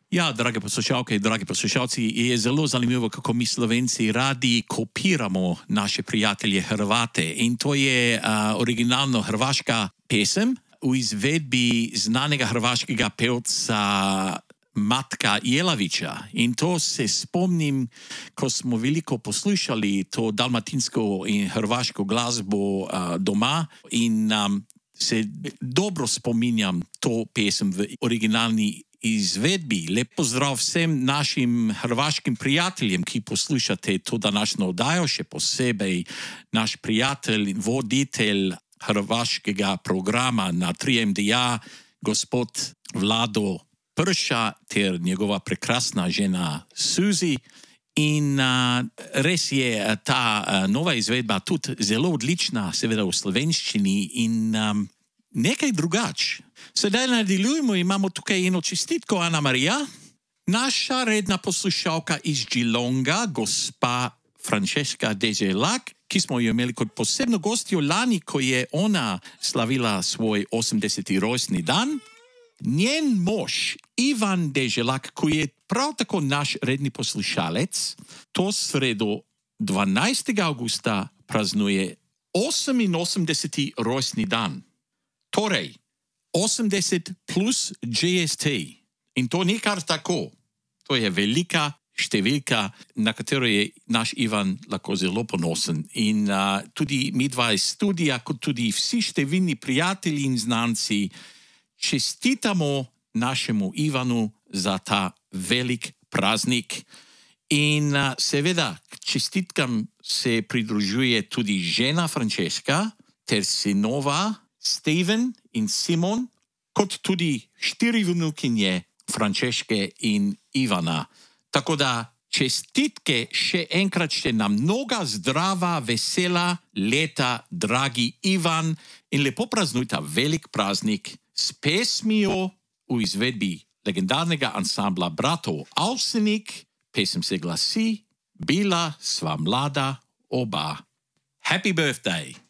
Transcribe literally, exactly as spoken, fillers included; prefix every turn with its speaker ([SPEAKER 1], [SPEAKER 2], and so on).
[SPEAKER 1] Ja, drage poslušalke, dragi poslušalci, je zelo zanimivo, kako mi Slovenci radi kopiramo naše prijatelje Hrvate. In to je uh, originalno hrvaška pesem v izvedbi znanega hrvaškega pevca Matka Jelavića. In to se spomnim, ko smo veliko poslušali to dalmatinsko in hrvaško glasbo uh, doma in um, se dobro spominjam to pesem v originalni izvedbi. Lep pozdrav vsem našim hrvaškim prijateljem, ki poslušate to današnjo oddajo, še posebej naš prijatelj in voditelj hrvaškega programa na tri M D A, gospod Vlado Prša ter njegova prekrasna žena Suzi. In uh, res je ta uh, nova izvedba tudi zelo odlična, seveda v slovenščini in um, nekaj drugače. Sedaj nadaljujemo, imamo tukaj eno čestitko, Ana Marija, naša redna poslušalka iz Geelonga, gospa Francesca Deželak, ki smo jo imeli kot posebno gostjo lani, ko je ona slavila svoj osemdeseti rojstni dan. Njen mož Ivan Deželak, ki je prav tako naš redni poslušalec, to sredo dvanajstega avgusta praznuje oseminosemdeseti rojstni dan. Torej, osemdeset plus G S T. In to ni kar tako. To je velika številka, na katero je naš Ivan lahko zelo ponosen. In uh, tudi mi dva iz studija, kot tudi vsi številni prijatelji in znanci, čestitamo našemu Ivanu za ta velik praznik. In uh, seveda k čestitkam se pridružuje tudi žena Francesca ter sinova Steven in Simon, kot tudi štiri vnukinje Franceske in Ivana. Tako da čestitke še enkrat še na mnoga zdrava, vesela leta, dragi Ivan, in lepo praznujta velik praznik s pesmijo v izvedbi legendarnega ansambla bratov Avsenik. Pesem se glasi Bila sva mlada oba. Happy birthday!